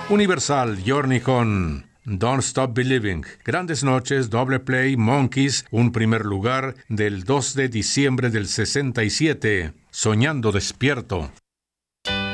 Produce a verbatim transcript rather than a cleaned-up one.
Universal, Journey con Don't Stop Believing. Grandes Noches, doble play, Monkeys, un primer lugar del dos de diciembre del sesenta y siete. Soñando despierto.